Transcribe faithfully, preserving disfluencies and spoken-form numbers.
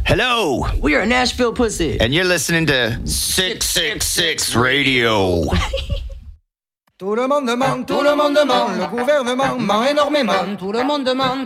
Hello. We are Nashville Pussy. And you're listening to six six six Radio. Tout le monde demande, tout le monde demande, le gouvernement ment énormément. Tout le monde demande,